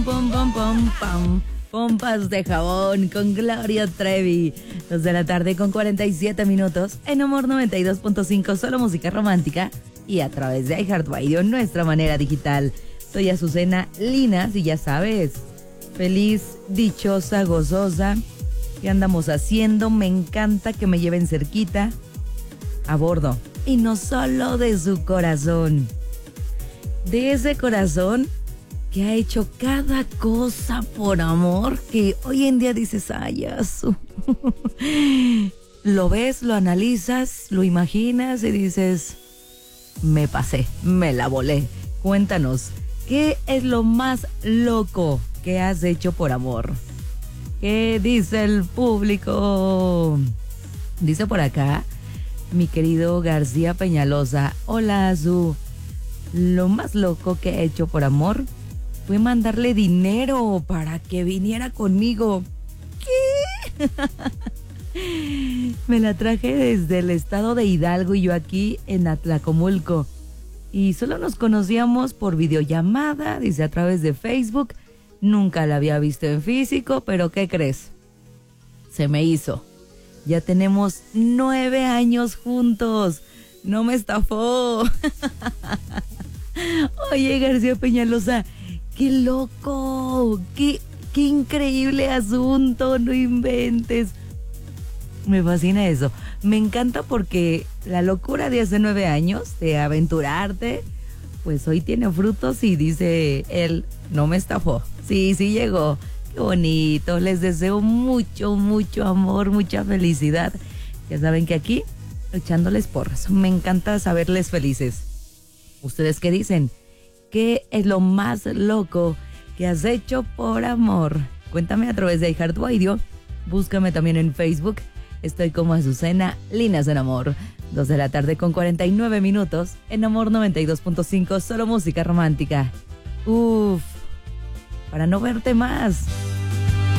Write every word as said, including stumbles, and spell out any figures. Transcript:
Pom, pom, pom, pom. Pompas de jabón con Gloria Trevi. Dos de la tarde con cuarenta y siete minutos. En Amor noventa y dos punto cinco, solo música romántica. Y a través de iHeartRadio, nuestra manera digital. Soy Azucena Linas y ya sabes, feliz, dichosa, gozosa. ¿Qué andamos haciendo? Me encanta que me lleven cerquita, a bordo. Y no solo de su corazón. De ese corazón que ha hecho cada cosa por amor, que hoy en día dices, ay, Azu. Lo ves, lo analizas, lo imaginas y dices, me pasé, me la volé. Cuéntanos, ¿qué es lo más loco que has hecho por amor? ¿Qué dice el público? Dice por acá mi querido García Peñalosa, hola Azu, lo más loco que he hecho por amor fue mandarle dinero para que viniera conmigo. ¿Qué? Me la traje desde el estado de Hidalgo y yo aquí en Atlacomulco. Y solo nos conocíamos por videollamada, dice, a través de Facebook. Nunca la había visto en físico, pero ¿qué crees? Se me hizo. Ya tenemos nueve años juntos. No me estafó. Oye, García Peñalosa, ¡qué loco! ¡Qué, qué increíble asunto! No inventes. Me fascina eso. Me encanta porque la locura de hace nueve años, de aventurarte, pues hoy tiene frutos y dice él, no me estafó. Sí, sí llegó. Qué bonito. Les deseo mucho, mucho amor, mucha felicidad. Ya saben que aquí, echándoles porras. Me encanta saberles felices. ¿Ustedes qué dicen? ¿Qué es lo más loco que has hecho por amor? Cuéntame a través de iHeartRadio. Búscame también en Facebook. Estoy como Azucena Linas en Amor. Dos de la tarde con cuarenta y nueve minutos. En Amor noventa y dos punto cinco, solo música romántica. Uf, para no verte más.